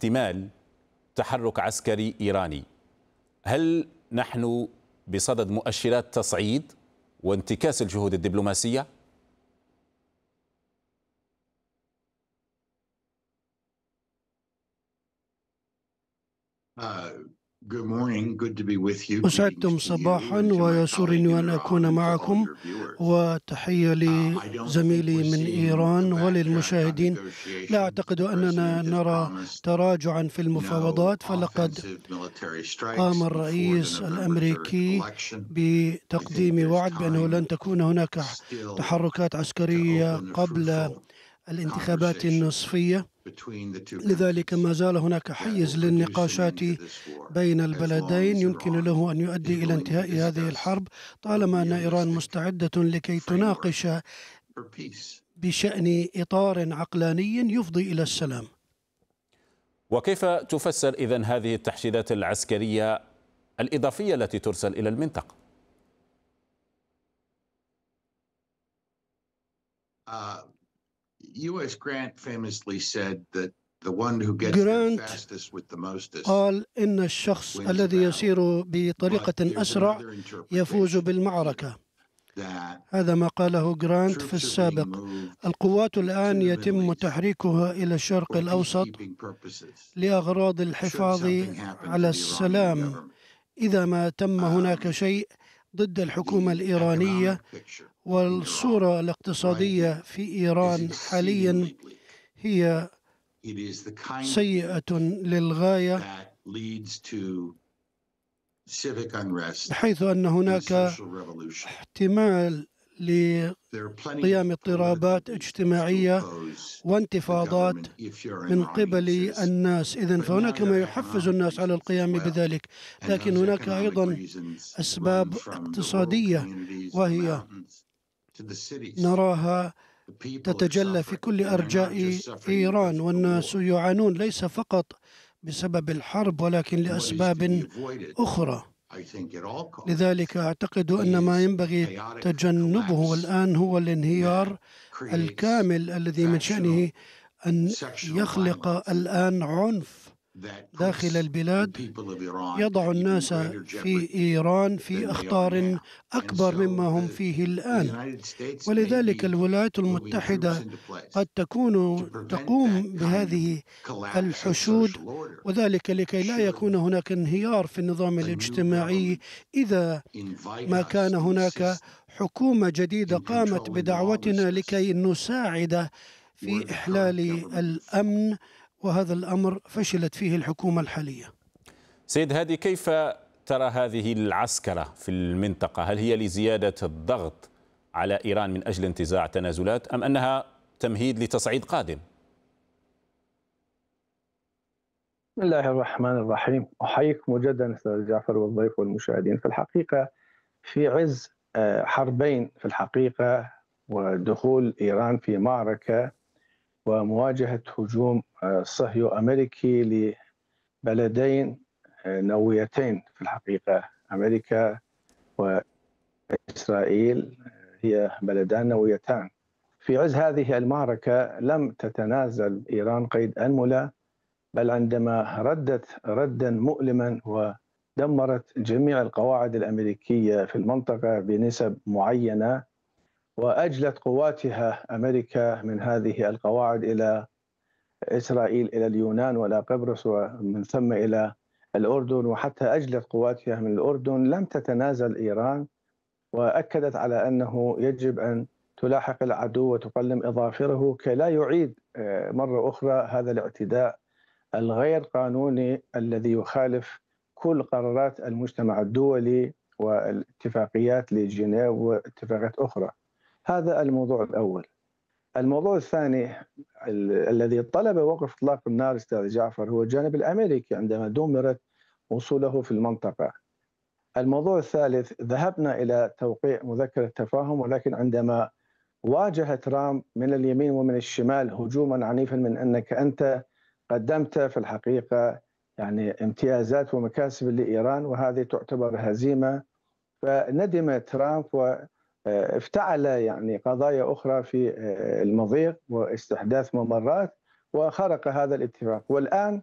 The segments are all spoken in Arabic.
احتمال تحرك عسكري إيراني، هل نحن بصدد مؤشرات تصعيد وانتكاس الجهود الدبلوماسية؟ أسعدتم صباحا ويسرني أن أكون معكم، وتحية لزميلي من إيران وللمشاهدين. لا أعتقد أننا نرى تراجعا في المفاوضات، فلقد قام الرئيس الأمريكي بتقديم وعد بأنه لن تكون هناك تحركات عسكرية قبل الانتخابات النصفية، لذلك ما زال هناك حيز للنقاشات بين البلدين يمكن له أن يؤدي إلى انتهاء هذه الحرب، طالما أن إيران مستعدة لكي تناقش بشأن إطار عقلاني يفضي إلى السلام. وكيف تفسر إذن هذه التحشيدات العسكرية الإضافية التي ترسل إلى المنطقة؟ جرانت قال إن الشخص الذي يسير بطريقة أسرع يفوز بالمعركة. هذا ما قاله جرانت في السابق. القوات الآن يتم تحريكها إلى الشرق الأوسط لأغراض الحفاظ على السلام. إذا ما تم هناك شيء ضد الحكومة الإيرانية، والصورة الاقتصادية في إيران حاليا هي سيئة للغاية، بحيث أن هناك احتمال لقيام اضطرابات اجتماعية وانتفاضات من قبل الناس. إذن فهناك ما يحفز الناس على القيام بذلك، لكن هناك أيضا أسباب اقتصادية، وهي نراها تتجلى في كل أرجاء إيران، والناس يعانون ليس فقط بسبب الحرب ولكن لأسباب أخرى. لذلك أعتقد أن ما ينبغي تجنبه الآن هو الانهيار الكامل الذي من شأنه أن يخلق الآن عنف داخل البلاد، يضع الناس في إيران في أخطار أكبر مما هم فيه الآن. ولذلك الولايات المتحدة قد تقوم بهذه الحشود، وذلك لكي لا يكون هناك انهيار في النظام الاجتماعي. إذا ما كان هناك حكومة جديدة قامت بدعوتنا لكي نساعد في إحلال الأمن، وهذا الأمر فشلت فيه الحكومة الحالية. سيد هادي، كيف ترى هذه العسكرة في المنطقة؟ هل هي لزيادة الضغط على إيران من أجل انتزاع تنازلات، أم أنها تمهيد لتصعيد قادم؟ بسم الله الرحمن الرحيم. أحييكم مجددا أستاذ جعفر والضيف والمشاهدين. في الحقيقة في عز حربين في الحقيقة، ودخول إيران في معركة ومواجهة هجوم صهيو أمريكي لبلدين نوويتين في الحقيقة. أمريكا وإسرائيل هي بلدان نوويتان. في عز هذه المعركة لم تتنازل إيران قيد أنملة، بل عندما ردت ردا مؤلما ودمرت جميع القواعد الأمريكية في المنطقة بنسب معينة، وأجلت قواتها أمريكا من هذه القواعد إلى إسرائيل، إلى اليونان وإلى قبرص، ومن ثم إلى الأردن، وحتى أجلت قواتها من الأردن. لم تتنازل إيران، وأكدت على أنه يجب أن تلاحق العدو وتقلم إظافره كي لا يعيد مرة أخرى هذا الاعتداء الغير قانوني الذي يخالف كل قرارات المجتمع الدولي والاتفاقيات لجنيف واتفاقات أخرى. هذا الموضوع الأول. الموضوع الثاني الذي طلب وقف إطلاق النار أستاذ جعفر هو الجانب الأمريكي عندما دمرت وصوله في المنطقة. الموضوع الثالث، ذهبنا إلى توقيع مذكرة تفاهم، ولكن عندما واجه ترامب من اليمين ومن الشمال هجوما عنيفا من أنك أنت قدمت في الحقيقة يعني امتيازات ومكاسب لإيران، وهذه تعتبر هزيمة، فندم ترامب وافتعل يعني قضايا أخرى في المضيق واستحداث ممرات وخرق هذا الاتفاق. والآن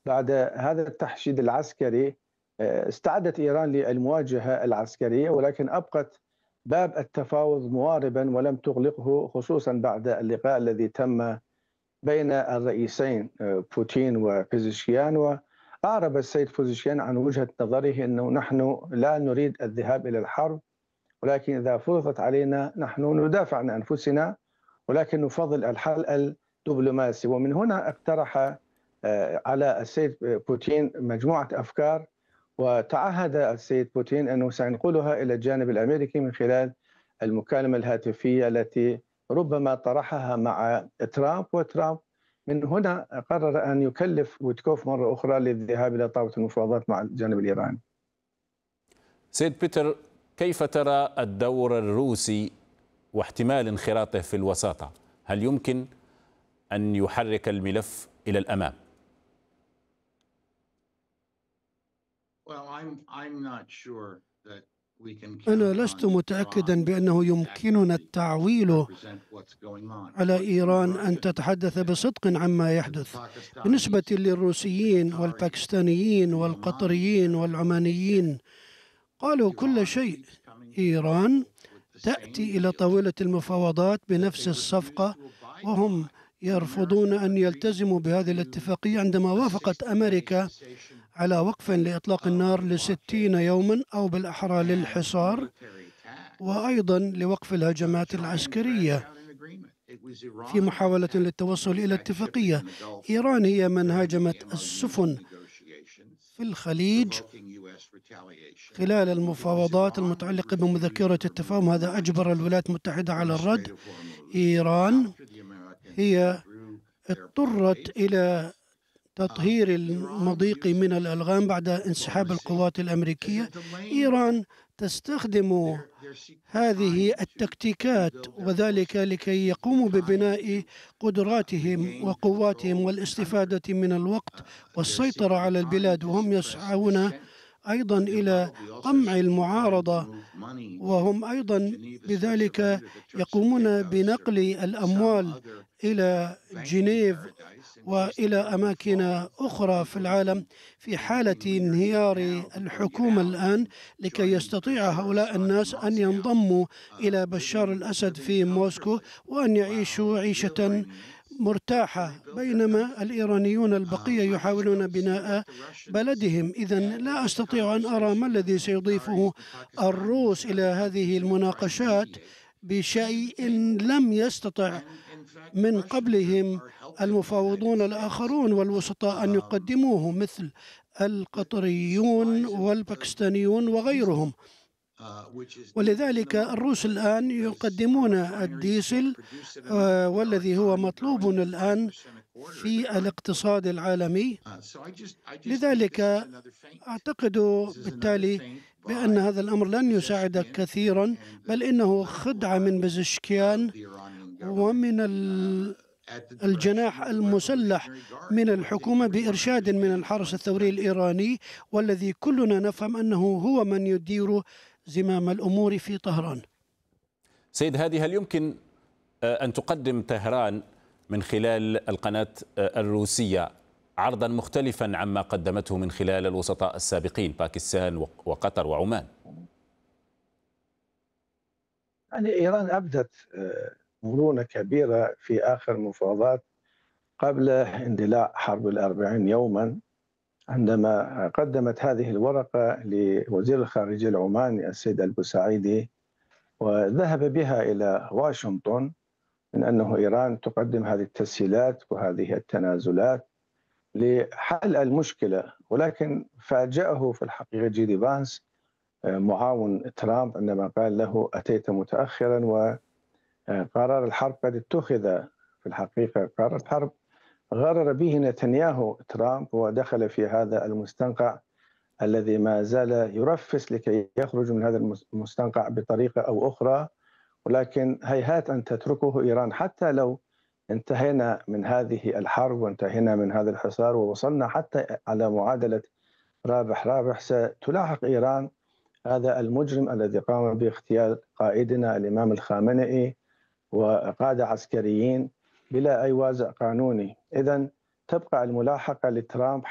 بعد هذا التحشيد العسكري استعدت إيران للمواجهة العسكرية، ولكن أبقت باب التفاوض مواربا ولم تغلقه، خصوصا بعد اللقاء الذي تم بين الرئيسين بوتين وبيزشكيان. وأعرب السيد بيزشكيان عن وجهة نظره أنه نحن لا نريد الذهاب إلى الحرب، ولكن إذا فرضت علينا نحن ندافع عن أنفسنا، ولكن نفضل الحل الدبلوماسي. ومن هنا اقترح على السيد بوتين مجموعة أفكار، وتعهد السيد بوتين أنه سينقلها إلى الجانب الأمريكي من خلال المكالمة الهاتفية التي ربما طرحها مع ترامب. وترامب من هنا قرر أن يكلف ويتكوف مرة أخرى للذهاب إلى طاولة المفاوضات مع الجانب الإيراني. سيد بيتر، كيف ترى الدور الروسي واحتمال انخراطه في الوساطة؟ هل يمكن أن يحرك الملف إلى الأمام؟ أنا لست متأكدا بأنه يمكننا التعويل على إيران أن تتحدث بصدق عما يحدث. بالنسبة للروسيين والباكستانيين والقطريين والعمانيين قالوا كل شيء. إيران تأتي إلى طاولة المفاوضات بنفس الصفقة، وهم يرفضون أن يلتزموا بهذه الاتفاقية عندما وافقت أمريكا على وقف لإطلاق النار ل60 يوما، أو بالأحرى للحصار، وأيضا لوقف الهجمات العسكرية في محاولة للتوصل إلى اتفاقية. إيران هي من هاجمت السفن في الخليج خلال المفاوضات المتعلقة بمذكرة التفاهم. هذا أجبر الولايات المتحدة على الرد. إيران هي اضطرت إلى تطهير المضيق من الألغام بعد انسحاب القوات الأمريكية. إيران تستخدم هذه التكتيكات، وذلك لكي يقوموا ببناء قدراتهم وقواتهم والاستفادة من الوقت والسيطرة على البلاد، وهم يسعون أيضا إلى قمع المعارضة، وهم أيضا بذلك يقومون بنقل الأموال إلى جنيف وإلى أماكن أخرى في العالم في حالة انهيار الحكومة الآن، لكي يستطيع هؤلاء الناس أن ينضموا إلى بشار الأسد في موسكو وأن يعيشوا عيشة مرتاحة، بينما الإيرانيون البقية يحاولون بناء بلدهم. إذن لا أستطيع أن أرى ما الذي سيضيفه الروس إلى هذه المناقشات بشيء لم يستطع من قبلهم المفاوضون الآخرون والوسطاء أن يقدموه، مثل القطريون والباكستانيون وغيرهم. ولذلك الروس الآن يقدمون الديزل، والذي هو مطلوب الآن في الاقتصاد العالمي. لذلك أعتقد بالتالي بأن هذا الأمر لن يساعد كثيرا، بل إنه خدعة من بزشكيان ومن الجناح المسلح من الحكومة بإرشاد من الحرس الثوري الإيراني، والذي كلنا نفهم أنه هو من يدير زمام الأمور في طهران. سيد هادي، هل يمكن أن تقدم طهران من خلال القناة الروسية عرضا مختلفا عما قدمته من خلال الوسطاء السابقين باكستان وقطر وعمان؟ يعني إيران أبدت مرونة كبيرة في آخر المفاوضات قبل اندلاع حرب 40 يوما، عندما قدمت هذه الورقة لوزير الخارجية العماني السيد البوسعيدي، وذهب بها إلى واشنطن من أنه إيران تقدم هذه التسهيلات وهذه التنازلات لحل المشكلة. ولكن فاجأه في الحقيقة جيدي فانس معاون ترامب عندما قال له أتيت متأخرا، وقرار الحرب قد اتخذ. في الحقيقة قرار الحرب غرر به نتنياهو ترامب، ودخل في هذا المستنقع الذي ما زال يرفس لكي يخرج من هذا المستنقع بطريقة أو أخرى. ولكن هيهات أن تتركه إيران. حتى لو انتهينا من هذه الحرب وانتهينا من هذا الحصار ووصلنا حتى على معادلة رابح رابح، ستلاحق إيران هذا المجرم الذي قام باغتيال قائدنا الإمام الخامنئي وقادة عسكريين بلا أي وازع قانوني. إذن تبقى الملاحقة لترامب